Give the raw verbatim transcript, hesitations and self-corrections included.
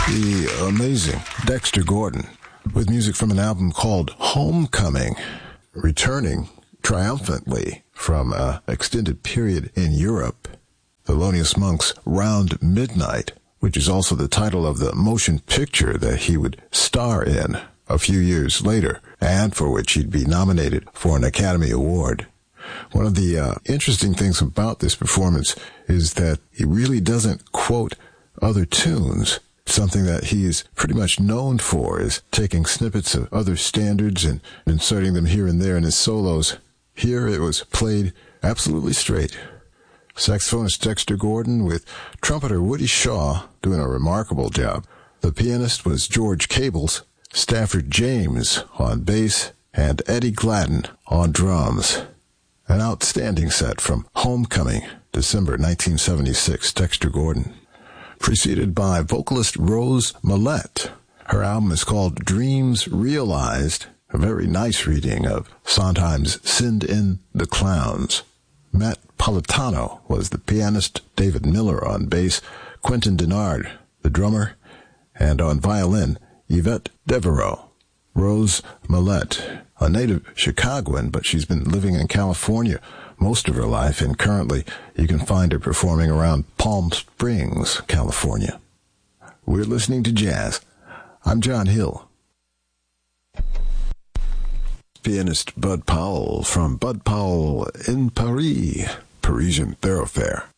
The amazing Dexter Gordon with music from an album called Homecoming, returning triumphantly from an extended period in Europe. Thelonious Monk's Round Midnight, which is also the title of the motion picture that he would star in a few years later, and for which he'd be nominated for an Academy Award. One of the uh, interesting things about this performance is that he really doesn't quote other tunes. Something that he is pretty much known for is taking snippets of other standards and inserting them here and there in his solos. Here it was played absolutely straight. Saxophonist Dexter Gordon with trumpeter Woody Shaw doing a remarkable job. The pianist was George Cables, Stafford James on bass, and Eddie Gladden on drums. An outstanding set from Homecoming, December nineteen seventy-six, Dexter Gordon. Preceded by vocalist Rose Millette. Her album is called Dreams Realized, a very nice reading of Sondheim's Send in the Clowns. Matt Politano was the pianist, David Miller on bass, Quentin Denard, the drummer, and on violin, Yvette Devereaux. Rose Millette, a native Chicagoan, but she's been living in California most of her life, and currently you can find her performing around Palm Springs, California. We're listening to jazz. I'm John Hill. Pianist Bud Powell from Bud Powell in Paris, Parisian Thoroughfare.